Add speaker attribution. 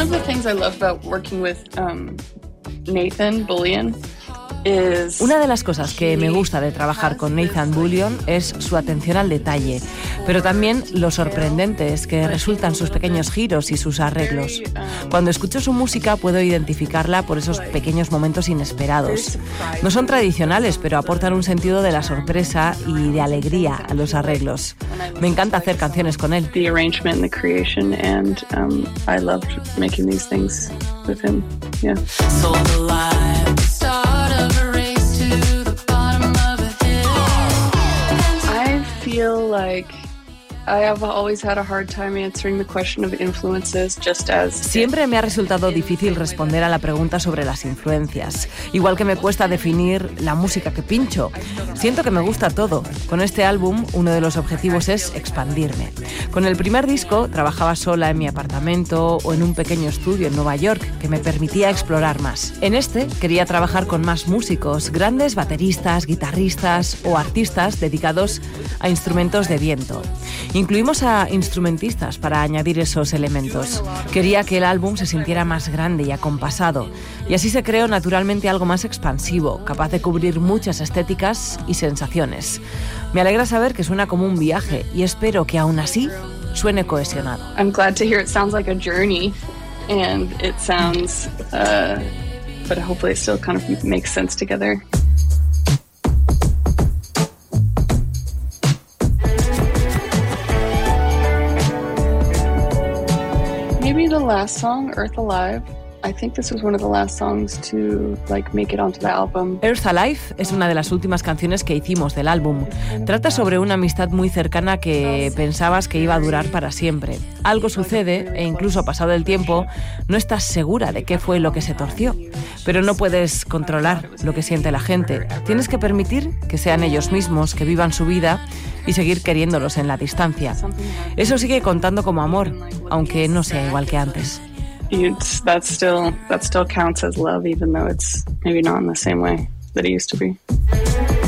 Speaker 1: of the things I love about working with Nathan Bullion is...
Speaker 2: Una de las cosas que me gusta de trabajar con Nathan Bullion es su atención al detalle, pero también lo sorprendentes que resultan sus pequeños giros y sus arreglos. Cuando escucho su música puedo identificarla por esos pequeños momentos inesperados. No son tradicionales, pero aportan un sentido de la sorpresa y de alegría a los arreglos. Me encanta hacer canciones con él.
Speaker 1: The arrangement and the creation, and I loved making these things with him. Yeah. I feel like I have always had a hard time answering the question of influences, just as...
Speaker 2: Siempre me ha resultado difícil responder a la pregunta sobre las influencias, igual que me cuesta definir la música que pincho. Siento que me gusta todo. Con este álbum, uno de los objetivos es expandirme. Con el primer disco, trabajaba sola en mi apartamento o en un pequeño estudio en Nueva York que me permitía explorar más. En este, quería trabajar con más músicos, grandes bateristas, guitarristas o artistas dedicados a instrumentos de viento. Incluimos a instrumentistas para añadir esos elementos. Quería que el álbum se sintiera más grande y acompasado, y así se creó naturalmente algo más expansivo, capaz de cubrir muchas estéticas y sensaciones. Me alegra saber que suena como un viaje, y espero que aún así suene cohesionado.
Speaker 1: I'm glad to hear it sounds like a journey, and it sounds, but hopefully it still kind of makes sense together. Maybe the last song, Earth Alive. I think this was one of the last songs to make it onto the album.
Speaker 2: Earth Alive es una de las últimas canciones que hicimos del álbum. Trata sobre una amistad muy cercana que pensabas que iba a durar para siempre. Algo sucede e incluso pasado el tiempo no estás segura de qué fue lo que se torció. Pero no puedes controlar lo que siente la gente. Tienes que permitir que sean ellos mismos, que vivan su vida y seguir queriéndolos en la distancia. Eso sigue contando como amor, aunque no sea igual que antes.
Speaker 1: That still counts as love, even though it's maybe not in the same way that it used to be.